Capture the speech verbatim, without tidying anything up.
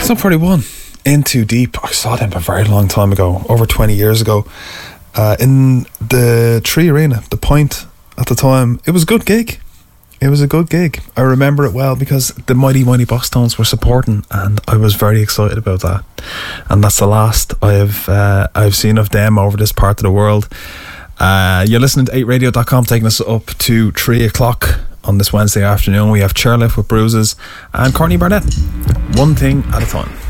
Episode forty-one, In Too Deep. I saw them a very long time ago, over twenty years ago, uh, in the Tree Arena, the Point at the time. It was a good gig. It was a good gig. I remember it well because the Mighty Mighty Bosstones were supporting, and I was very excited about that. And that's the last I've uh, I've seen of them over this part of the world. Uh, you're listening to eight radio dot com, taking us up to three o'clock on this Wednesday afternoon. We have Chairlift with Bruises and Courtney Barnett. One thing at a time.